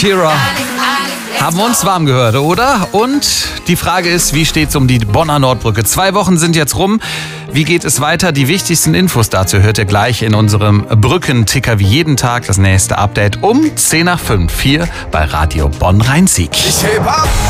Kira, haben uns warm gehört, oder? Und die Frage ist, wie steht's um die Bonner Nordbrücke? 2 Wochen sind jetzt rum. Wie geht es weiter? Die wichtigsten Infos dazu hört ihr gleich in unserem Brückenticker wie jeden Tag. Das nächste Update um 10 nach 5 hier bei Radio Bonn Rhein-Sieg. Ich heb ab!